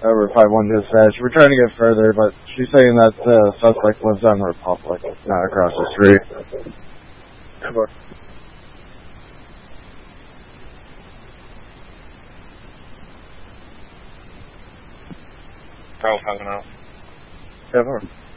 over 5-1 dispatch. We're trying to get further, but she's saying that the suspect lives on Republic, not across the street. Cover. Oh, hanging out. Cover.